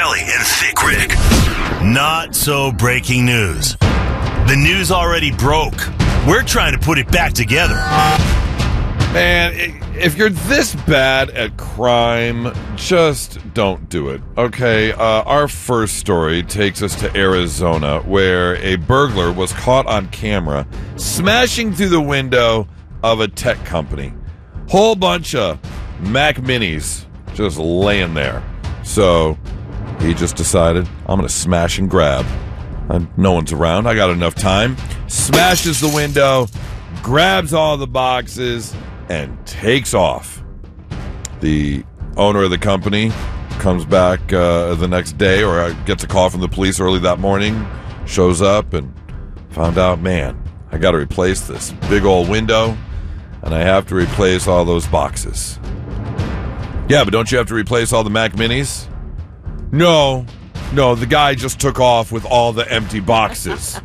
Kelly and Thick Rick. Not so breaking news. The news already broke. We're trying to put it back together. Man, if you're this bad at crime, just don't do it, okay? Our first story takes us to Arizona, where a burglar was caught on camera smashing through the window of a tech company. Whole bunch of Mac Minis just laying there. So he just decided, I'm going to smash and grab. No one's around. I got enough time. Smashes the window, grabs all the boxes, and takes off. The owner of the company comes back the next day, or gets a call from the police early that morning, shows up and found out, man, I got to replace this big old window, and I have to replace all those boxes. Yeah, but don't you have to replace all the Mac Minis? No, the guy just took off with all the empty boxes.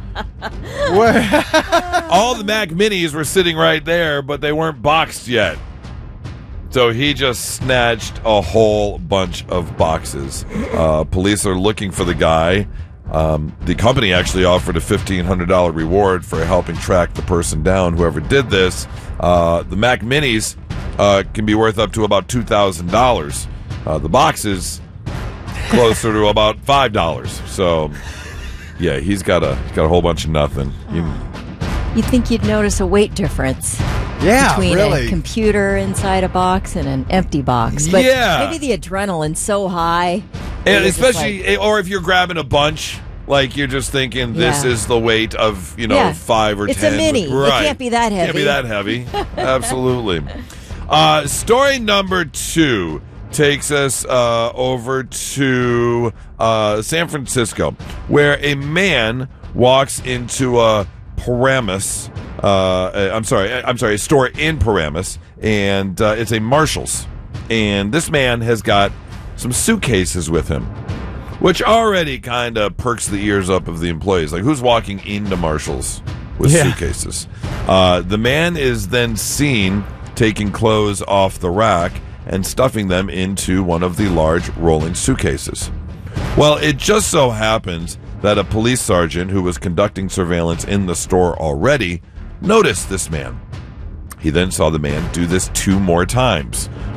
All the Mac Minis were sitting right there, but they weren't boxed yet. So he just snatched a whole bunch of boxes. Police are looking for the guy. The company actually offered a $1,500 reward for helping track the person down, whoever did this. The Mac Minis can be worth up to about $2,000. The boxes closer to about $5. So, yeah, he's got a whole bunch of nothing. You'd think you'd notice a weight difference. Yeah, between really. a computer inside a box and an empty box. But yeah, maybe the adrenaline's so high. And especially, or if you're grabbing a bunch, like you're just thinking this is the weight of, 5 or 10. It's a mini. Right. It can't be that heavy. Can't be that heavy. Absolutely. Story number 2 takes us over to San Francisco, where a man walks into a Paramus. A store in Paramus, and it's a Marshall's. And this man has got some suitcases with him, which already kind of perks the ears up of the employees. Like, who's walking into Marshall's with suitcases? The man is then seen taking clothes off the rack and stuffing them into one of the large rolling suitcases. Well, it just so happens that a police sergeant who was conducting surveillance in the store already noticed this man. He then saw the man do this 2 more times.